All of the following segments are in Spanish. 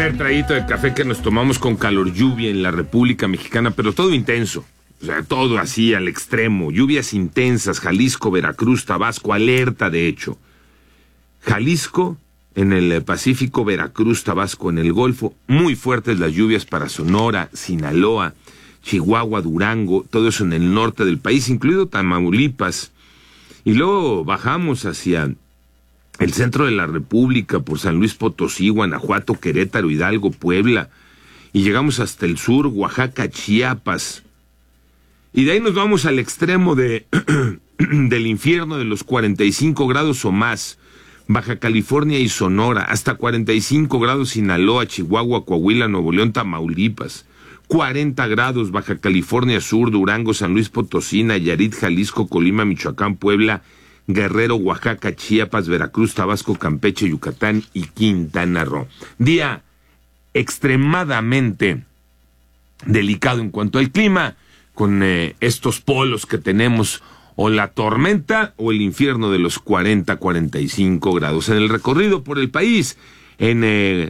primer traguito de café que nos tomamos con calor lluvia en la República Mexicana, pero todo intenso. O sea, todo así al extremo. Lluvias intensas, Jalisco, Veracruz, Tabasco, alerta de hecho. Jalisco, en el Pacífico, Veracruz, Tabasco, en el Golfo, muy fuertes las lluvias para Sonora, Sinaloa, Chihuahua, Durango, todo eso en el norte del país, incluido Tamaulipas. Y luego bajamos hacia el centro de la República, por San Luis Potosí, Guanajuato, Querétaro, Hidalgo, Puebla, y llegamos hasta el sur, Oaxaca, Chiapas. Y de ahí nos vamos al extremo del infierno de los 45 grados o más, Baja California y Sonora, hasta 45 grados Sinaloa, Chihuahua, Coahuila, Nuevo León, Tamaulipas, 40 grados Baja California Sur, Durango, San Luis Potosí, Nayarit, Jalisco, Colima, Michoacán, Puebla, Guerrero, Oaxaca, Chiapas, Veracruz, Tabasco, Campeche, Yucatán y Quintana Roo. Día extremadamente delicado en cuanto al clima, con estos polos que tenemos, o la tormenta o el infierno de los 40-45 grados. En el recorrido por el país, en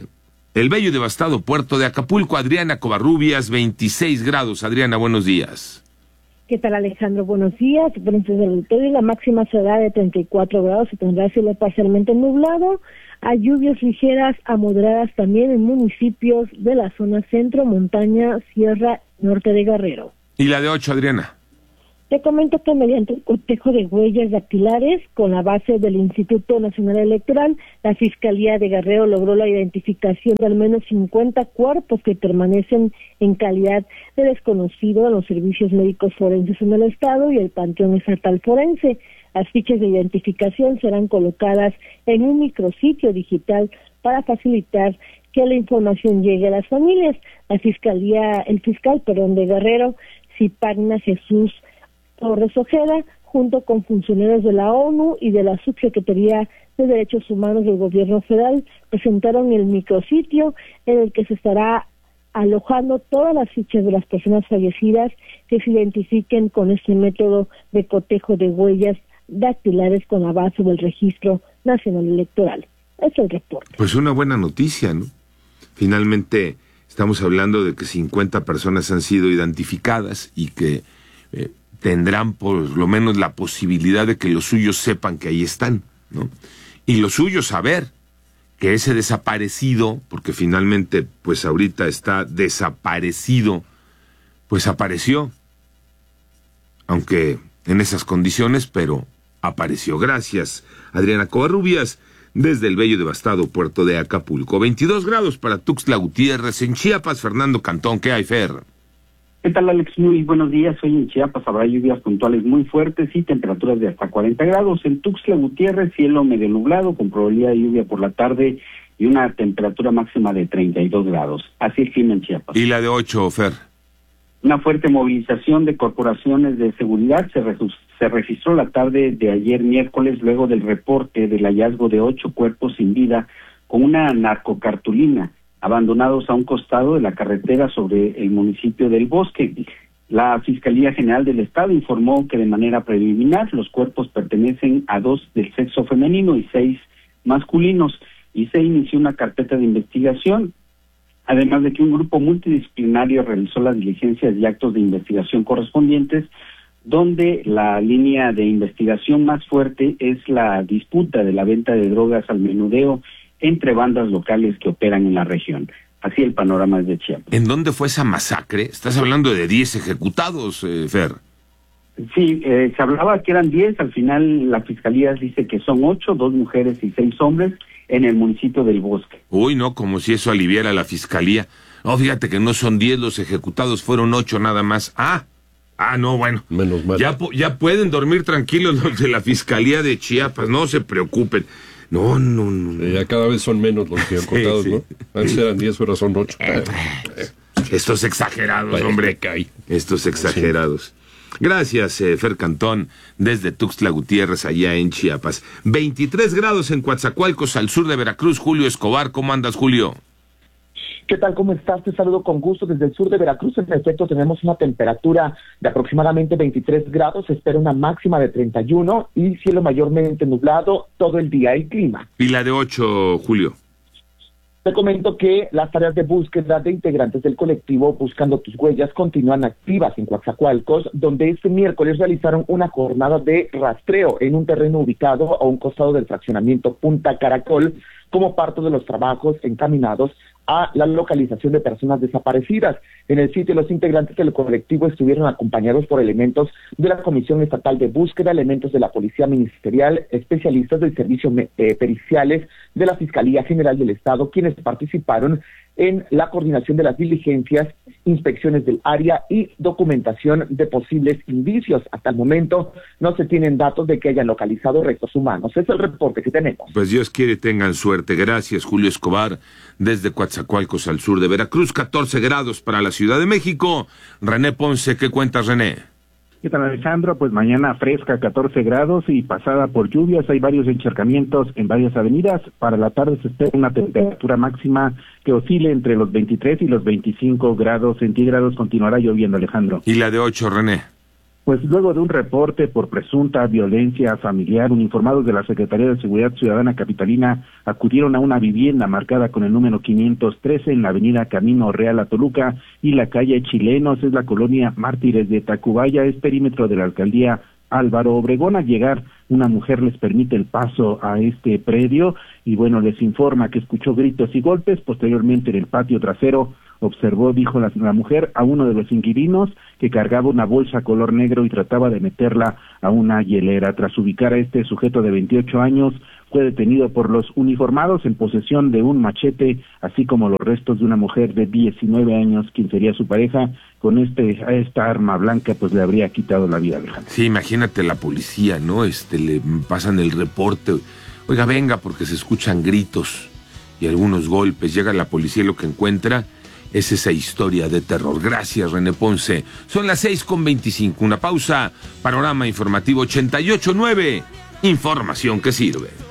el bello y devastado puerto de Acapulco, Adriana Covarrubias, 26 grados. Adriana, buenos días. ¿Qué tal, Alejandro? Buenos días. Frente del auditorio, la máxima será de 34 grados, se tendrá cielo parcialmente nublado. Hay lluvias ligeras a moderadas también en municipios de la zona centro, montaña, sierra, norte de Guerrero. ¿Y la de 8, Adriana? Te comento que mediante el cotejo de huellas dactilares, con la base del Instituto Nacional Electoral, la Fiscalía de Guerrero logró la identificación de al menos 50 cuerpos que permanecen en calidad de desconocido en los servicios médicos forenses en el Estado y el Panteón Estatal Forense. Las fichas de identificación serán colocadas en un micrositio digital para facilitar que la información llegue a las familias. El fiscal de Guerrero, Cipagna Jesús Torres Ojeda, junto con funcionarios de la ONU y de la Subsecretaría de Derechos Humanos del Gobierno Federal, presentaron el micrositio en el que se estará alojando todas las fichas de las personas fallecidas que se identifiquen con este método de cotejo de huellas dactilares con la base del Registro Nacional Electoral. Este es el reporte. Pues una buena noticia, ¿no? Finalmente estamos hablando de que 50 personas han sido identificadas y que tendrán por lo menos la posibilidad de que los suyos sepan que ahí están, ¿no? Y los suyos saber que ese desaparecido, porque finalmente pues ahorita está desaparecido, pues apareció, aunque en esas condiciones, pero apareció. Gracias, Adriana Covarrubias, desde el bello y devastado puerto de Acapulco. 22 grados para Tuxtla Gutiérrez. En Chiapas, Fernando Cantón, ¿qué hay, Fer? ¿Qué tal, Alex? Muy buenos días. Hoy en Chiapas habrá lluvias puntuales muy fuertes y temperaturas de hasta 40 grados. En Tuxtla Gutiérrez, cielo medio nublado, con probabilidad de lluvia por la tarde y una temperatura máxima de 32 grados. Así es el clima en Chiapas. ¿Y la de 8, Fer? Una fuerte movilización de corporaciones de seguridad se registró la tarde de ayer miércoles, luego del reporte del hallazgo de 8 cuerpos sin vida con una narcocartulina, abandonados a un costado de la carretera sobre el municipio del Bosque. La Fiscalía General del Estado informó que de manera preliminar los cuerpos pertenecen a 2 del sexo femenino y 6 masculinos, y se inició una carpeta de investigación, además de que un grupo multidisciplinario realizó las diligencias y actos de investigación correspondientes, donde la línea de investigación más fuerte es la disputa de la venta de drogas al menudeo entre bandas locales que operan en la región. Así el panorama es de Chiapas. ¿En dónde fue esa masacre? Estás hablando de 10 ejecutados, Fer. Sí, se hablaba que eran 10, al final la Fiscalía dice que son 8, 2 mujeres y 6 hombres, en el municipio del Bosque. Uy, no, como si eso aliviara a la Fiscalía. No, fíjate que no son 10 los ejecutados, fueron 8 nada más. No, bueno. Menos mal. Ya pueden dormir tranquilos los de la Fiscalía de Chiapas, no se preocupen. No. Ya cada vez son menos los ejecutados, sí. ¿No? Antes eran 10, ahora son 8. Estos exagerados, hombre. Estos exagerados. Gracias, Fer Cantón, desde Tuxtla Gutiérrez, allá en Chiapas. 23 grados en Coatzacoalcos, al sur de Veracruz. Julio Escobar, ¿cómo andas, Julio? ¿Qué tal? ¿Cómo estás? Te saludo con gusto desde el sur de Veracruz. En efecto, tenemos una temperatura de aproximadamente 23 grados, se espera una máxima de 31 y cielo mayormente nublado todo el día. El clima. ¿Y la de 8, Julio? Te comento que las tareas de búsqueda de integrantes del colectivo Buscando Tus Huellas continúan activas en Coatzacoalcos, donde este miércoles realizaron una jornada de rastreo en un terreno ubicado a un costado del fraccionamiento Punta Caracol, como parte de los trabajos encaminados a la localización de personas desaparecidas. En el sitio, los integrantes del colectivo estuvieron acompañados por elementos de la Comisión Estatal de Búsqueda, elementos de la Policía Ministerial, especialistas del Servicio Periciales de la Fiscalía General del Estado, quienes participaron en la coordinación de las diligencias, inspecciones del área y documentación de posibles indicios. Hasta el momento no se tienen datos de que hayan localizado restos humanos. Es el reporte que tenemos. Pues Dios quiere tengan suerte. Gracias, Julio Escobar, desde Coatzacoalcos al sur de Veracruz. 14 grados para la Ciudad de México. René Ponce, ¿qué cuentas, René? ¿Qué tal, Alejandro? Pues mañana fresca, 14 grados y pasada por lluvias. Hay varios encharcamientos en varias avenidas. Para la tarde se espera una temperatura máxima que oscile entre los 23 y los 25 grados centígrados. Continuará lloviendo, Alejandro. ¿Y la de 8, René? Pues luego de un reporte por presunta violencia familiar, uniformados de la Secretaría de Seguridad Ciudadana Capitalina acudieron a una vivienda marcada con el número 513 en la avenida Camino Real a Toluca y la calle Chilenos, es la colonia Mártires de Tacubaya, es perímetro de la alcaldía Álvaro Obregón. Al llegar, una mujer les permite el paso a este predio y bueno, les informa que escuchó gritos y golpes. Posteriormente, en el patio trasero, observó, dijo la mujer, a uno de los inquilinos que cargaba una bolsa color negro y trataba de meterla a una hielera. Tras ubicar a este sujeto de 28 años, fue detenido por los uniformados en posesión de un machete, así como los restos de una mujer de 19 años, quien sería su pareja. Con esta arma blanca, pues le habría quitado la vida, Alejandro. Sí, imagínate la policía, ¿no? Le pasan el reporte. Oiga, venga, porque se escuchan gritos y algunos golpes. Llega la policía y lo que encuentra es esa historia de terror. Gracias, René Ponce. Son las 6:25. Una pausa. Panorama Informativo 88.9. Información que sirve.